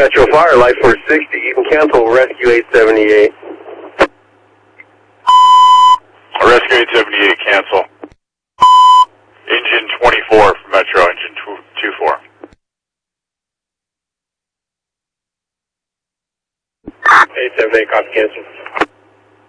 Metro Fire, Life Force 60. You can cancel Rescue 878. Rescue 878, cancel. Engine 24 for Metro, engine 24. 878, copy, cancel.